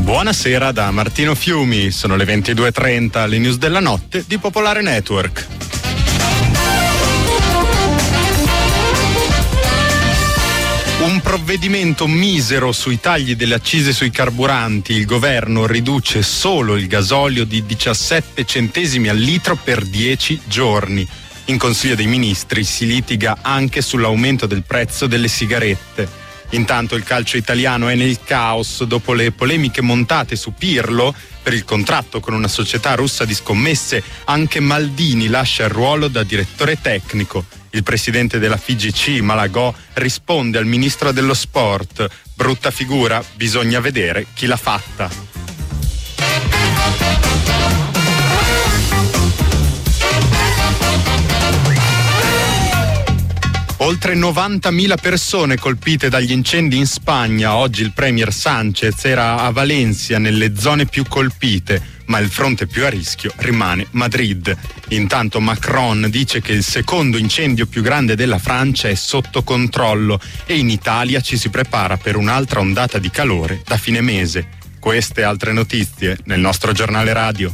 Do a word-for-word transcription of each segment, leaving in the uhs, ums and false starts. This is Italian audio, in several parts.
Buonasera da Martino Fiumi, sono le ventidue e trenta, le news della notte di Popolare Network. Un provvedimento misero sui tagli delle accise sui carburanti. Il governo riduce solo il gasolio di diciassette centesimi al litro per dieci giorni. In Consiglio dei Ministri si litiga anche sull'aumento del prezzo delle sigarette. Intanto il calcio italiano è nel caos dopo le polemiche montate su Pirlo per il contratto con una società russa di scommesse. Anche Maldini lascia il ruolo da direttore tecnico. Il presidente della F I G C, Malagò, risponde al ministro dello sport: brutta figura, bisogna vedere chi l'ha fatta. Oltre novantamila persone colpite dagli incendi in Spagna. Oggi il premier Sánchez era a Valencia, nelle zone più colpite, ma il fronte più a rischio rimane Madrid. Intanto Macron dice che il secondo incendio più grande della Francia è sotto controllo e in Italia ci si prepara per un'altra ondata di calore da fine mese. Queste e altre notizie nel nostro giornale radio.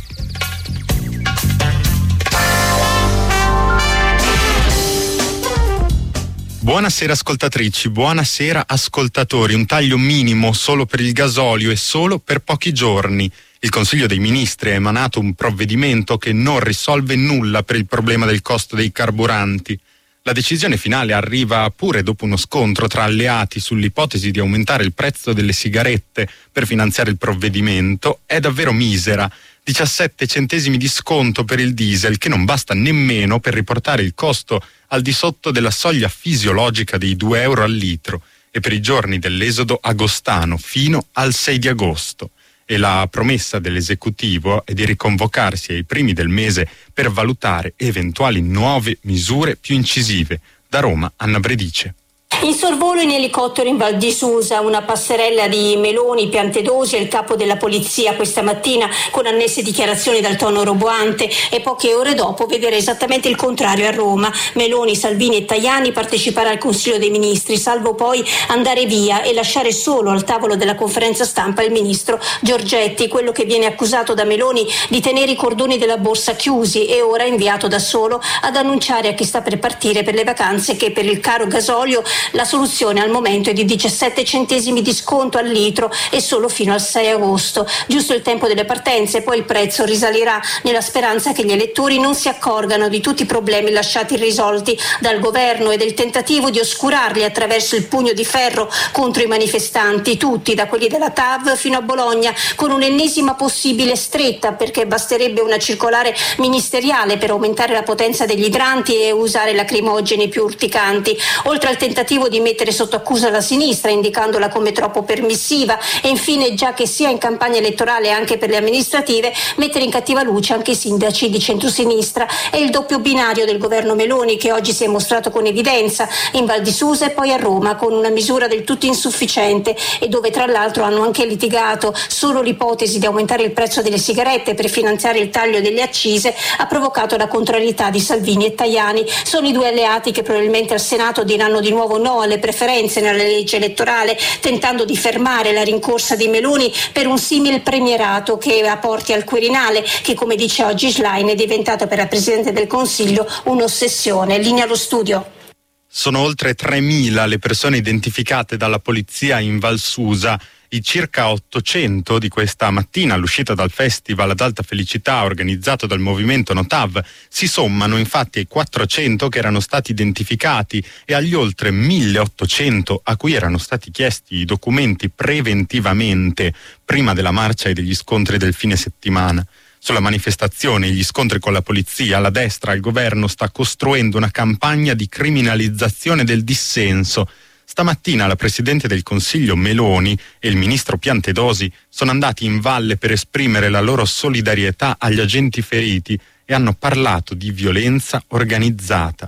Buonasera ascoltatrici, buonasera ascoltatori. Un taglio minimo solo per il gasolio e solo per pochi giorni. Il Consiglio dei Ministri ha emanato un provvedimento che non risolve nulla per il problema del costo dei carburanti. La decisione finale arriva pure dopo uno scontro tra alleati sull'ipotesi di aumentare il prezzo delle sigarette per finanziare il provvedimento. È davvero misera. diciassette centesimi di sconto per il diesel, che non basta nemmeno per riportare il costo al di sotto della soglia fisiologica dei due euro al litro, e per i giorni dell'esodo agostano fino al sei di agosto. E la promessa dell'esecutivo è di riconvocarsi ai primi del mese per valutare eventuali nuove misure più incisive. Da Roma, Anna Bredice. In sorvolo in elicottero in Val di Susa, una passerella di Meloni, Piantedosi e il capo della polizia questa mattina, con annesse dichiarazioni dal tono roboante, e poche ore dopo vedere esattamente il contrario a Roma. Meloni, Salvini e Tajani partecipare al Consiglio dei Ministri, salvo poi andare via e lasciare solo al tavolo della conferenza stampa il ministro Giorgetti, quello che viene accusato da Meloni di tenere i cordoni della borsa chiusi e ora inviato da solo ad annunciare a chi sta per partire per le vacanze che per il caro gasolio la soluzione al momento è di diciassette centesimi di sconto al litro e solo fino al sei agosto. Giusto il tempo delle partenze, poi il prezzo risalirà, nella speranza che gli elettori non si accorgano di tutti i problemi lasciati irrisolti dal governo e del tentativo di oscurarli attraverso il pugno di ferro contro i manifestanti, tutti, da quelli della T A V fino a Bologna, con un'ennesima possibile stretta, perché basterebbe una circolare ministeriale per aumentare la potenza degli idranti e usare lacrimogeni più urticanti, oltre al tentativo di mettere sotto accusa la sinistra indicandola come troppo permissiva e infine, già che sia in campagna elettorale anche per le amministrative, mettere in cattiva luce anche i sindaci di centrosinistra. È il doppio binario del governo Meloni che oggi si è mostrato con evidenza in Val di Susa e poi a Roma, con una misura del tutto insufficiente e dove tra l'altro hanno anche litigato. Solo l'ipotesi di aumentare il prezzo delle sigarette per finanziare il taglio delle accise ha provocato la contrarietà di Salvini e Tajani. Sono i due alleati che probabilmente al Senato diranno di nuovo no alle preferenze nella legge elettorale, tentando di fermare la rincorsa di Meloni per un simil premierato che apporti al Quirinale, che come dice oggi Schlein è diventato per la Presidente del Consiglio un'ossessione. Linea allo studio. Sono oltre tremila le persone identificate dalla polizia in Val Susa. I circa ottocento di questa mattina all'uscita dal festival ad alta felicità organizzato dal movimento Notav si sommano infatti ai quattrocento che erano stati identificati e agli oltre milleottocento a cui erano stati chiesti i documenti preventivamente prima della marcia e degli scontri del fine settimana. Sulla manifestazione e gli scontri con la polizia, la destra, il governo sta costruendo una campagna di criminalizzazione del dissenso. Stamattina la Presidente del Consiglio Meloni e il Ministro Piantedosi sono andati in valle per esprimere la loro solidarietà agli agenti feriti e hanno parlato di violenza organizzata.